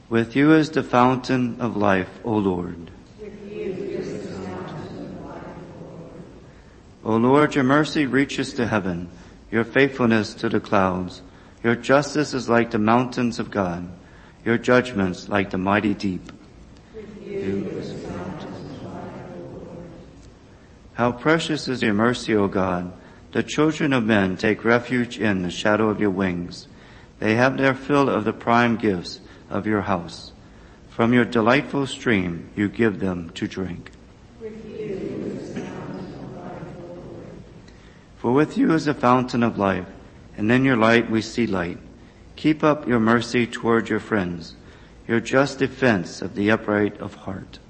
With you is the fountain of life, O Lord. O Lord, your mercy reaches to heaven, your faithfulness to the clouds. Your justice is like the mountains of God, your judgments like the mighty deep. How precious is your mercy, O God! The children of men take refuge in the shadow of your wings. They have their fill of the prime gifts of your house. From your delightful stream you give them to drink. For with you is the fountain of life, and in your light we see light. Keep up your mercy toward your friends, your just defense of the upright of heart.